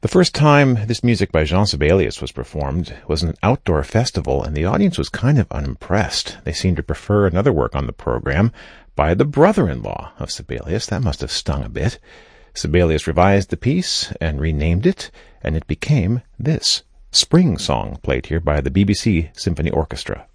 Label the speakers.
Speaker 1: The first time this music by Jean Sibelius was performed was an outdoor festival, and the audience was kind of unimpressed. They seemed to prefer another work on the program by the brother-in-law of Sibelius. That must have stung a bit. Sibelius revised the piece and renamed it, and it became this Spring Song, played here by the BBC Symphony Orchestra.